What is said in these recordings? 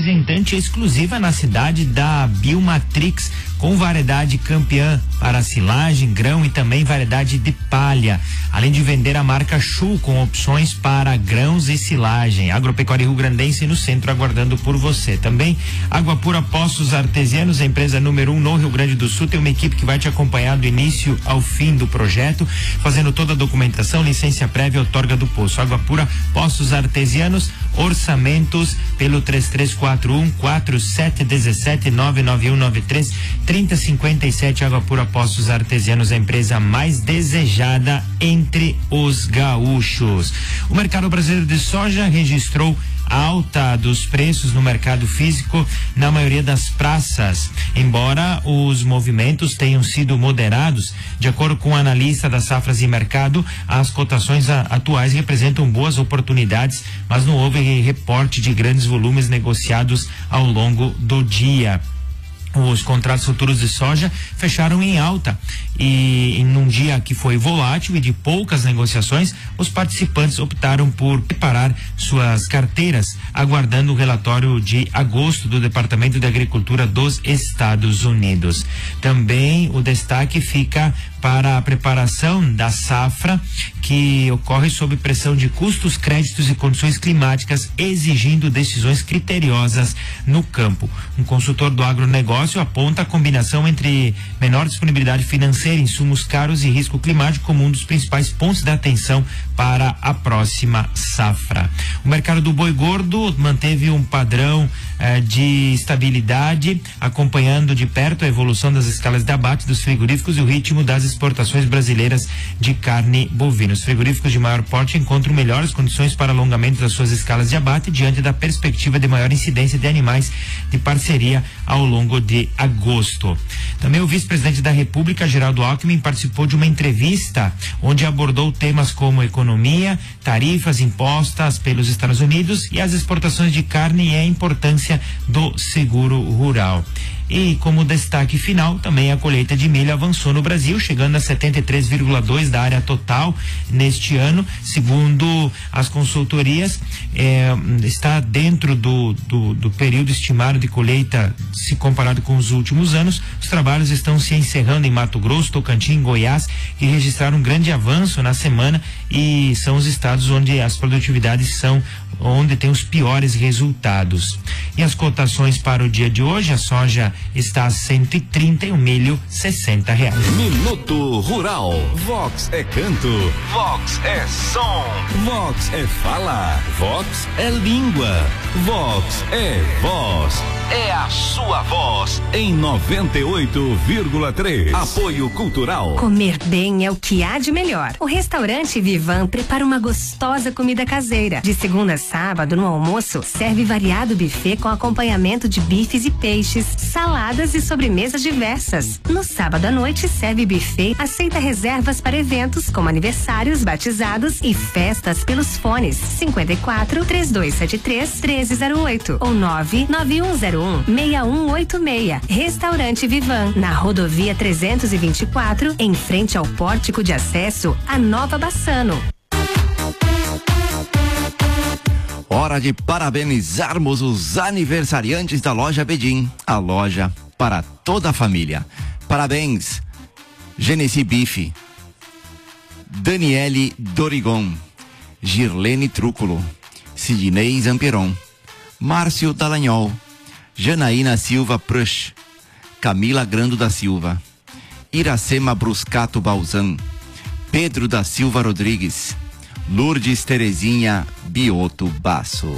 representante exclusiva na cidade da Biomatrix, com variedade campeã para silagem, grão e também variedade de palha. Além de vender a marca Chu com opções para grãos e silagem. Agropecuária Rio Grandense no centro aguardando por você. Também Água Pura Poços Artesianos, a empresa número 1 no Rio Grande do Sul, tem uma equipe que vai te acompanhar do início ao fim do projeto, fazendo toda a documentação, licença prévia e outorga do poço. Água Pura Poços Artesianos, orçamentos pelo 3341-4717-99193-3057. Água Pura Poços Artesianos, a empresa mais desejada entre os gaúchos. O mercado brasileiro de soja registrou alta dos preços no mercado físico na maioria das praças, embora os movimentos tenham sido moderados. De acordo com o analista das safras e mercado, as cotações atuais representam boas oportunidades, mas não houve reporte de grandes volumes negociados ao longo do dia. Os contratos futuros de soja fecharam em alta e num dia que foi volátil e de poucas negociações, os participantes optaram por preparar suas carteiras, aguardando o relatório de agosto do Departamento de Agricultura dos Estados Unidos. Também o destaque fica para a preparação da safra, que ocorre sob pressão de custos, créditos e condições climáticas, exigindo decisões criteriosas no campo. Um consultor do agronegócio aponta a combinação entre menor disponibilidade financeira, insumos caros e risco climático como um dos principais pontos da atenção para a próxima safra. O mercado do boi gordo manteve um padrão de estabilidade, acompanhando de perto a evolução das escalas de abate dos frigoríficos e o ritmo das exportações brasileiras de carne bovina. Os frigoríficos de maior porte encontram melhores condições para alongamento das suas escalas de abate diante da perspectiva de maior incidência de animais de parceria ao longo de agosto. Também o vice-presidente da República, Geraldo Alckmin, participou de uma entrevista onde abordou temas como economia, tarifas impostas pelos Estados Unidos e as exportações de carne e a importância do seguro rural. E como destaque final, também a colheita de milho avançou no Brasil, chegando a 73,2% da área total neste ano, segundo as consultorias, está dentro do período estimado de colheita se comparado com os últimos anos. Os trabalhos estão se encerrando em Mato Grosso, Tocantins e Goiás, que registraram um grande avanço na semana e são os estados onde as produtividades são onde tem os piores resultados. E as cotações para o dia de hoje: a soja está a 130 e o milho R$60. Minuto Rural. Vox é canto, Vox é som, Vox é fala, Vox é língua, Vox é voz. É a sua voz em 98,3. Apoio Cultural. Comer bem é o que há de melhor. O restaurante Vivan prepara uma gostosa comida caseira. De segunda a sábado, no almoço, serve variado buffet com acompanhamento de bifes e peixes, saladas e sobremesas diversas. No sábado à noite, serve buffet, aceita reservas para eventos como aniversários, batizados e festas pelos fones 54-3273-1308 ou 99101-6186. Restaurante Vivan, na rodovia 324, em frente ao pórtico de acesso à Nova Bassano. Hora de parabenizarmos os aniversariantes da loja Bedim, a loja para toda a família. Parabéns, Genesi Bife, Daniele Dorigon, Girlene Trúculo, Sidney Zamperon, Márcio Dallagnol, Janaína Silva Prush, Camila Grando da Silva, Iracema Bruscato Balzan, Pedro da Silva Rodrigues, Lourdes Terezinha Bioto Basso.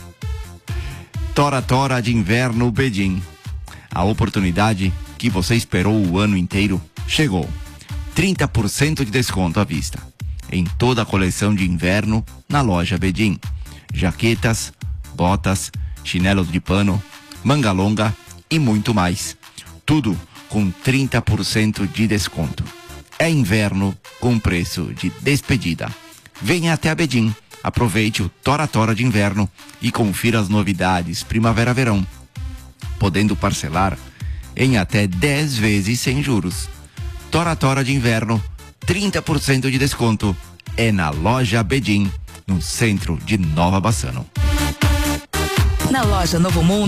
Tora Tora de Inverno Bedim. A oportunidade que você esperou o ano inteiro chegou. 30% de desconto à vista em toda a coleção de inverno na loja Bedim. Jaquetas, botas, chinelo de pano, manga longa e muito mais. Tudo com 30% de desconto. É inverno com preço de despedida. Venha até a Bedim, aproveite o Tora Tora de Inverno e confira as novidades Primavera-Verão, podendo parcelar em até 10 vezes sem juros. Tora Tora de Inverno, 30% de desconto, é na loja Bedim, no centro de Nova Bassano. Na loja Novo Mundo